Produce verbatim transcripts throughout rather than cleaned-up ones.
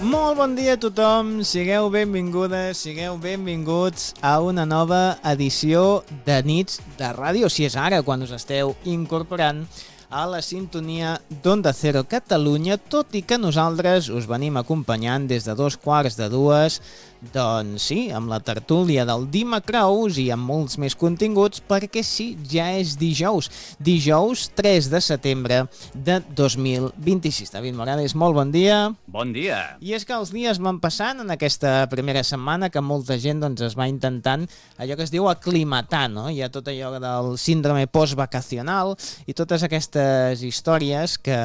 Molt bon dia a tothom, sigueu benvingudes, sigueu benvinguts a una nova edició de Nits de Ràdio, si és ara quan us esteu incorporant a la sintonia d'Onda Cero Catalunya, tot i que nosaltres us venim acompanyant des de dos quarts de dues, doncs sí, amb la tertúlia del Dimecraus i amb molts més continguts, perquè sí, ja és dijous, dijous tres de setembre de dos mil vint-i-sis. David Morales, molt bon dia. Bon dia. I és que els dies van passant en aquesta primera setmana que molta gent doncs, es va intentant allò que es diu aclimatar, no? Hi ha tot allò del síndrome postvacacional i totes aquestes històries que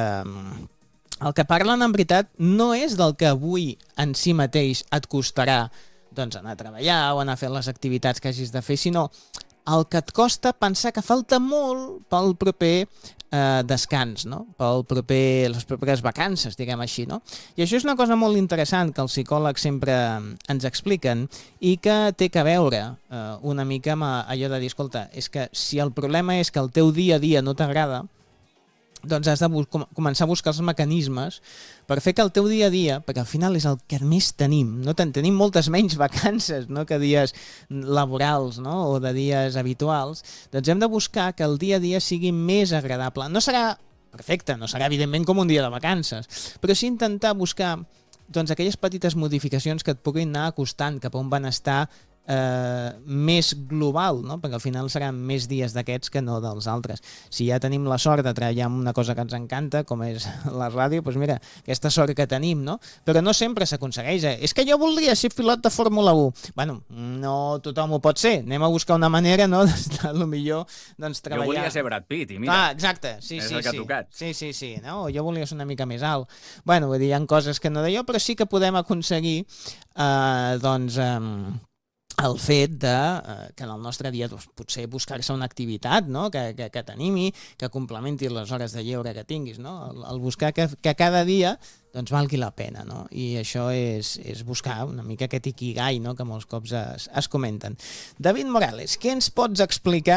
el que parlen en veritat no és del que avui en si mateix et costarà doncs, anar a treballar o anar a fer les activitats que hagis de fer, sinó el que et costa pensar que falta molt pel proper eh, descans, no? Pel proper, les properes vacances, diguem així, no? I això és una cosa molt interessant que els psicòlegs sempre ens expliquen i que té que veure eh, una mica amb allò de dir, escolta, és que si el problema és que el teu dia a dia no t'agrada, doncs has de com començar a buscar els mecanismes per fer que el teu dia a dia, perquè al final és el que més tenim, no? Ten tenim moltes menys vacances, no? Que dies laborals, no? O de dies habituals, doncs hem de buscar que el dia a dia sigui més agradable. No serà perfecte, no serà evidentment com un dia de vacances, però sí intentar buscar doncs, aquelles petites modificacions que et puguin anar acostant cap a un benestar Eh, més global, no? Perquè al final seran més dies d'aquests que no dels altres. Si ja tenim la sort de treballar amb una cosa que ens encanta, com és la ràdio, doncs mira, aquesta sort que tenim, no? Però no sempre s'aconsegueix. Eh? És que jo voldria ser pilot de Fórmula u. Bueno, no tothom ho pot ser. Anem a buscar una manera, no?, de, de, de millor doncs, treballar. Jo volia ser Brad Pitt, i mira, ah, exacte. Sí, és sí, el que sí. ha tocat. Sí, sí, sí. No? Jo volia ser una mica més alt. Bueno, vull dir, hi ha coses que no d'allò, però sí que podem aconseguir eh, doncs... Eh, el fet de, eh, que en el nostre dia doncs, potser buscar-se una activitat, no? que, que, que t'animi, que complementi les hores de lleure que tinguis, no? el, el buscar que, que cada dia doncs, valgui la pena, no? I això és, és buscar una mica aquest ikigai, no? Que molts cops es, es comenten. David Morales, què ens pots explicar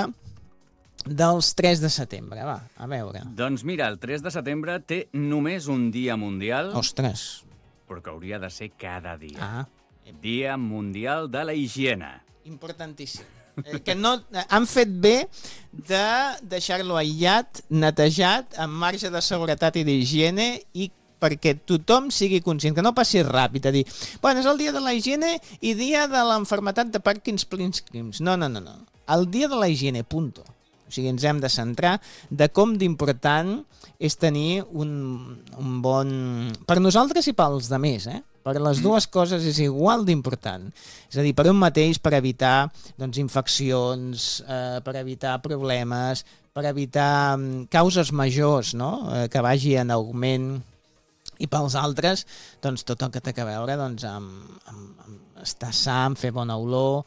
dels tres de setembre? Va, a veure. Doncs mira, el tres de setembre té només un dia mundial, Ostres. però que hauria de ser cada dia. Ah. Dia Mundial de la Higiene. Importantíssim. Eh, que no, han fet bé de deixar-lo aïllat, netejat, amb marge de seguretat i d'higiene i perquè tothom sigui conscient, que no passi ràpid a dir, bueno, és el dia de la higiene i dia de l'enfermetat de Parkinson. No, no, no, no. El dia de la higiene, punto. O sigui, ens hem de centrar de com d'important és tenir un, un bon... per nosaltres i pels demés, eh? Per les dues coses és igual d'important. És a dir, per un mateix, per evitar doncs, infeccions, eh, per evitar problemes, per evitar um, causes majors, no? eh, que vagi en augment, i pels altres, doncs, tot el que té a veure doncs, amb, amb, amb estar sa, amb fer bona olor,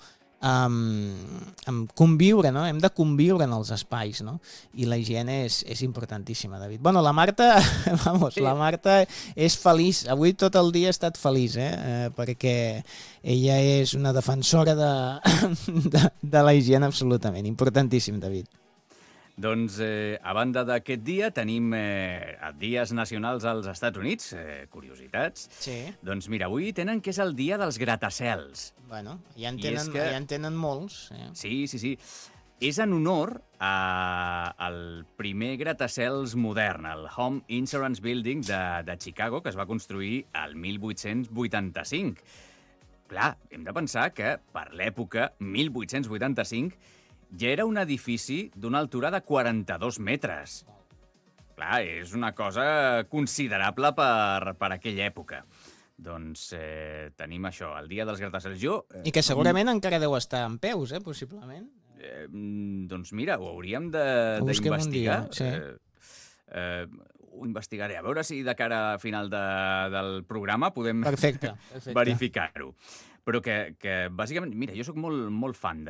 amb, amb conviure, no? Hem de conviure en els espais, no? I la higiene és, és importantíssima, David. Bueno, la Marta, vamos, sí. La Marta és feliç. Avui tot el dia ha estat feliç, eh? eh perquè ella és una defensora de, de, de la higiene absolutament. Importantíssim, David. Doncs, eh, a banda d'aquest dia, tenim eh, dies nacionals als Estats Units, eh, curiositats. Sí. Doncs mira, avui tenen que és el dia dels gratacels. Bueno, ja en tenen, que... ja en tenen molts. Eh? Sí, sí, sí. És en honor a, al primer gratacels modern, el Home Insurance Building de, de Chicago, que es va construir al mil vuit-cents vuitanta-cinc. Clar, hem de pensar que per l'època, mil vuit-cents vuitanta-cinc, ja era un edifici d'una altura de quaranta-dos metres. Clar, és una cosa considerable per, per aquella època. Doncs eh, tenim això, el dia dels gratacels. Jo, eh, I que segurament um... encara deu estar en peus, eh, possiblement. Eh, doncs mira, ho hauríem d'investigar. Sí. Eh, eh, ho investigaré. A veure si de cara a final de, del programa podem perfecte, perfecte. verificar-ho. Però que, que bàsicament, mira, jo sóc molt, molt fan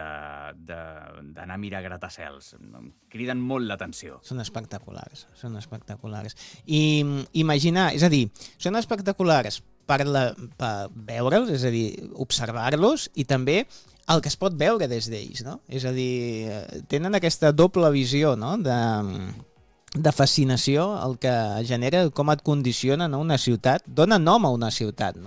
d'anar a mirar gratacels. Em criden molt l'atenció. Són espectaculars, són espectaculars. I imaginar, és a dir, són espectaculars per, la, per veure'ls, és a dir, observar-los, i també el que es pot veure des d'ells, no? És a dir, tenen aquesta doble visió, no?, de, de fascinació, el que genera, com et condiciona, no?, una ciutat, dona nom a una ciutat, no?